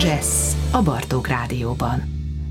Jazz a Bartók Rádióban.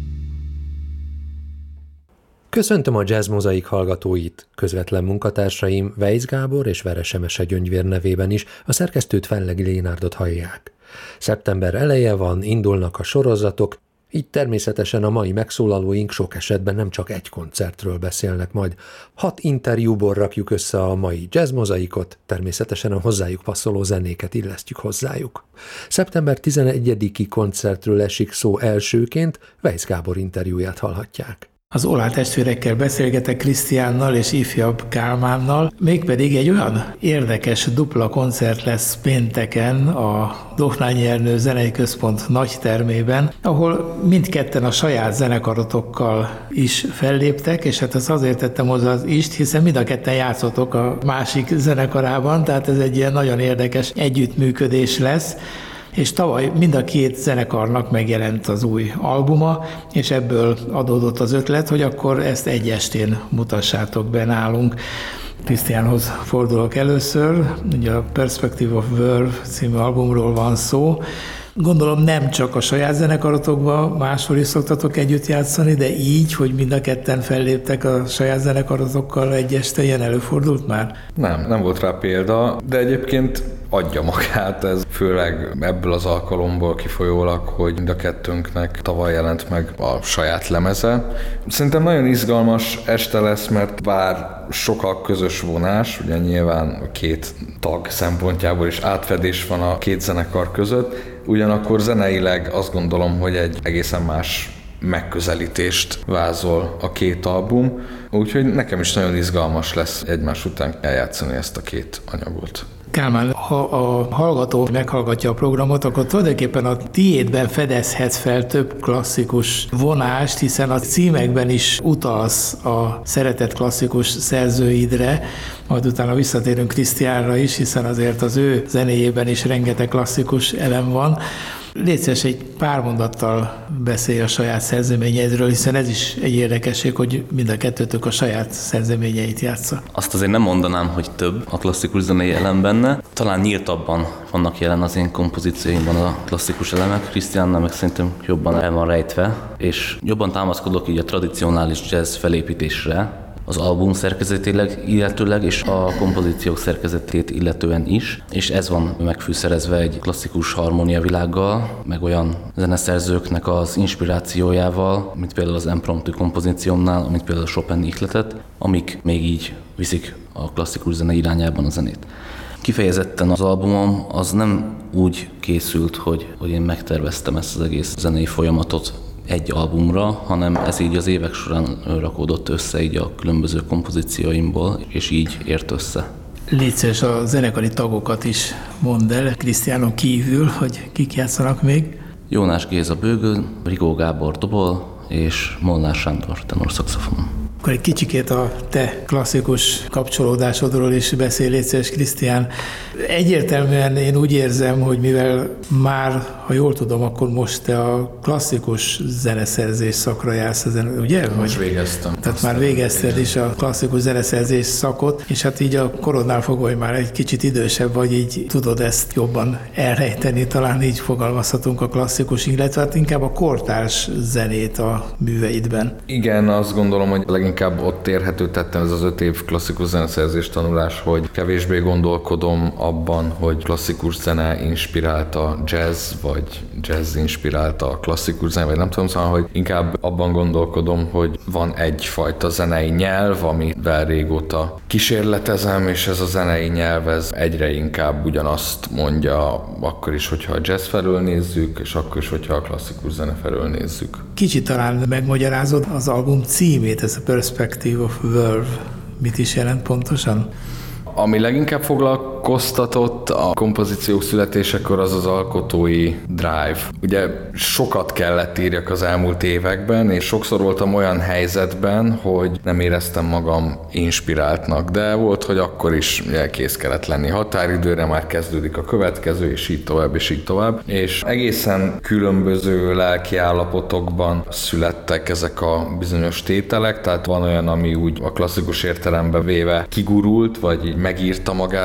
Köszöntöm a Jazz Mozaik hallgatóit, közvetlen munkatársaim Weisz Gábor és Veres Emese Gyöngyvér nevében is a szerkesztőt Fellegi Lénárdot hallják. Szeptember eleje van, indulnak a sorozatok, így természetesen a mai megszólalóink sok esetben nem csak egy koncertről beszélnek majd. 6 interjúból rakjuk össze a mai Jazz Mozaikot, természetesen a hozzájuk passzoló zenéket illesztjük hozzájuk. Szeptember 11-i koncertről esik szó elsőként, Weisz Gábor interjúját hallhatják. Az Oláh testvérekkel beszélgetek Krisztiánnal és ifjabb Kálmánnal, mégpedig egy olyan érdekes dupla koncert lesz pénteken a Dohnányi Ernő Zenei Központ nagy termében, ahol mindketten a saját zenekarotokkal is felléptek, és hát ezt azért tettem hozzá az ist, hiszen mind a ketten játszottok a másik zenekarában, tehát ez egy ilyen nagyon érdekes együttműködés lesz. És tavaly mind a két zenekarnak megjelent az új albuma, és ebből adódott az ötlet, hogy akkor ezt egy estén mutassátok be nálunk. Krisztiánhoz fordulok először, ugye a Perspective of Verve című albumról van szó. Gondolom nem csak a saját zenekarotokban, máshol is szoktatok együtt játszani, de így, hogy mind a ketten felléptek a saját zenekarotokkal egy este, ilyen előfordult már? Nem volt rá példa, de egyébként adja magát, ez főleg ebből az alkalomból kifolyólag, hogy mind a kettőnknek tavaly jelent meg a saját lemeze. Szerintem nagyon izgalmas este lesz, mert bár sokak közös vonás, ugye nyilván a két tag szempontjából is átfedés van a két zenekar között, ugyanakkor zeneileg azt gondolom, hogy egy egészen más megközelítést vázol a két album, úgyhogy nekem is nagyon izgalmas lesz egymás után eljátszani ezt a két anyagot. Kálmán, ha a hallgató meghallgatja a programot, akkor tulajdonképpen a tiédben fedezhetsz fel több klasszikus vonást, hiszen a címekben is utalsz a szeretett klasszikus szerzőidre, majd utána visszatérünk Krisztiánra is, hiszen azért az ő zenéjében is rengeteg klasszikus elem van. Légy szíves, egy pár mondattal beszélj a saját szerzeményeidről, hiszen ez is egy érdekesség, hogy mind a kettőtök a saját szerzeményeit játsza. Azt azért nem mondanám, hogy több a klasszikus zenei elem benne. Talán nyíltabban vannak jelen az én kompozícióimban a klasszikus elemek. Krisztiánnal meg szerintem jobban el van rejtve, és jobban támaszkodok így a tradicionális jazz felépítésre, az album szerkezetileg illetőleg, és a kompozíciók szerkezetét illetően is, és ez van megfűszerezve egy klasszikus harmóniavilággal, meg olyan zeneszerzőknek az inspirációjával, mint például az impromptu kompozíciómnál, amit például Chopin ihletett, amik még így viszik a klasszikus zene irányában a zenét. Kifejezetten az albumom az nem úgy készült, hogy én megterveztem ezt az egész zenei folyamatot egy albumra, hanem ez így az évek során rakódott össze így a különböző kompozícióimból, és így ért össze. Légy szíves, a zenekari tagokat is mondd el, Krisztiánon kívül, hogy kik játszanak még. Jónás Géza bőgő, Rigó Gábor dobol, és Molnár Sándor tenorszaxofon. Akkor egy kicsikét a te klasszikus kapcsolódásodról is beszél, légy szíves, Krisztián. Egyértelműen én úgy érzem, hogy mivel már, ha jól tudom, akkor most te a klasszikus zeneszerzés szakra jársz, ugye? Most végeztem. Tehát már végezted is a klasszikus zeneszerzés szakot, és hát így a korodnál fogva, hogy már egy kicsit idősebb vagy, így tudod ezt jobban elrejteni, talán így fogalmazhatunk a klasszikus, illetve hát inkább a kortárs zenét a műveidben. Igen, azt gondolom, hogy leginkább ott érhető tettem ez az 5 év klasszikus zeneszerzés tanulás, hogy kevésbé gondolkodom abban, hogy klasszikus zene inspirálta jazz, vagy jazz inspirálta a klasszikus zene, vagy nem tudom, szóval, hogy inkább abban gondolkodom, hogy van egyfajta zenei nyelv, amivel régóta kísérletezem, és ez a zenei nyelv ez egyre inkább ugyanazt mondja, akkor is, hogyha a jazz felől nézzük, és akkor is, hogyha a klasszikus zene felől nézzük. Kicsit talán megmagyarázod az album címét, ez a Perspective of Verve. Mit is jelent pontosan? Ami leginkább foglalkoztatott a kompozíciók születésekor, az az alkotói drive. Ugye sokat kellett írjak az elmúlt években, és sokszor voltam olyan helyzetben, hogy nem éreztem magam inspiráltnak, de volt, hogy akkor is kész kellett lenni. Határidőre már kezdődik a következő, és így tovább, és így tovább. És egészen különböző lelkiállapotokban születtek ezek a bizonyos tételek, tehát van olyan, ami úgy a klasszikus értelembe véve kigurult, vagy így megírta magát, vagy volt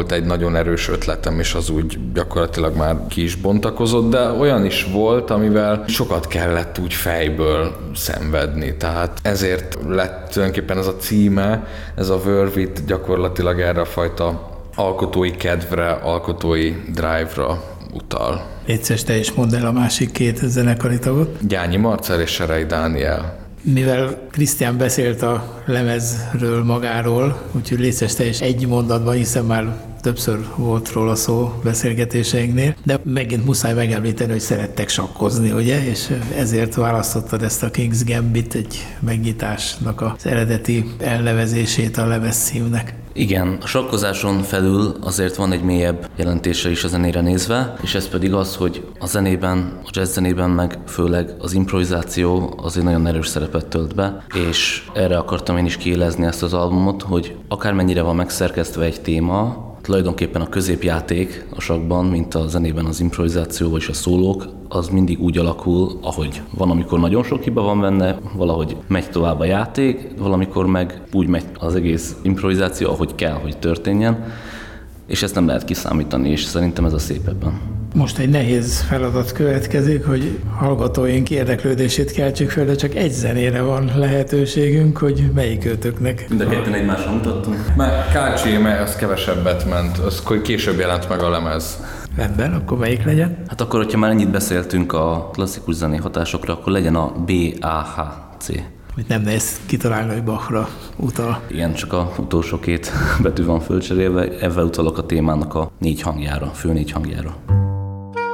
volt egy nagyon erős ötletem, és az úgy gyakorlatilag már ki is bontakozott, de olyan is volt, amivel sokat kellett úgy fejből szenvedni. Tehát ezért lett tulajdonképpen ez a címe, ez a Verve It gyakorlatilag erre a fajta alkotói kedvre, alkotói drive-ra utal. Légy te is mondd el a másik két zenekari tagot. Gyányi Marcell és Serei Dániel. Mivel Krisztián beszélt a lemezről magáról, úgyhogy légy te is egy mondatban, hiszen már többször volt róla szó beszélgetéseinknél, de megint muszáj megemlíteni, hogy szerettek sakkozni, ugye? És ezért választottad ezt a King's Gambit, egy megnyitásnak az eredeti elnevezését a lemezcímnek. Igen, a sakkozáson felül azért van egy mélyebb jelentése is a zenére nézve, és ez pedig az, hogy a zenében, a jazz zenében meg főleg az improvizáció az egy nagyon erős szerepet tölt be, és erre akartam én is kiélezni ezt az albumot, hogy akármennyire van megszerkesztve egy téma, tulajdonképpen a középjáték a sakkban, mint a zenében az improvizáció vagy a szólók, az mindig úgy alakul, ahogy van, amikor nagyon sok hiba van benne, valahogy megy tovább a játék, valamikor meg úgy megy az egész improvizáció, ahogy kell, hogy történjen, és ezt nem lehet kiszámítani, és szerintem ez a szép ebben. Most egy nehéz feladat következik, hogy hallgatóink érdeklődését keltsük fel, de csak egy zenére van lehetőségünk, hogy melyik őtöknek. Mind a ketten egymásra mutattunk. Mert KCM az kevesebbet ment, az később jelent meg a lemez. Rendben, akkor melyik legyen? Hát akkor, hogyha már ennyit beszéltünk a klasszikus zené hatásokra, akkor legyen a BAHC. Hogy nem nehéz kitalálni, hogy Bachra utal. Igen, csak a utolsó két betű van fölcserélve, ezzel utalok a témának a 4 hangjára, fő 4 hangjára.